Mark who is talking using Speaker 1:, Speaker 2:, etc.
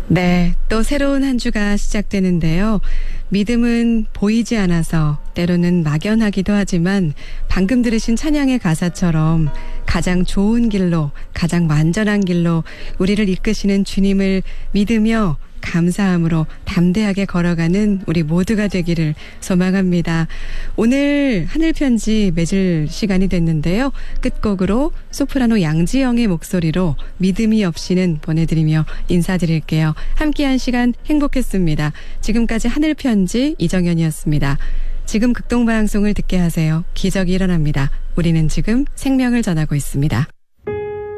Speaker 1: 네, 또 새로운 한 주가 시작되는데요. 믿음은 보이지 않아서 때로는 막연하기도 하지만 방금 들으신 찬양의 가사처럼 가장 좋은 길로, 가장 완전한 길로 우리를 이끄시는 주님을 믿으며 감사함으로 담대하게 걸어가는 우리 모두가 되기를 소망합니다. 오늘 하늘편지 맺을 시간이 됐는데요. 끝곡으로 소프라노 양지영의 목소리로 믿음이 없이는 보내드리며 인사드릴게요. 함께한 시간 행복했습니다. 지금까지 하늘편지 이정현이었습니다. 지금 극동방송을 듣게 하세요. 기적이 일어납니다. 우리는 지금 생명을 전하고 있습니다.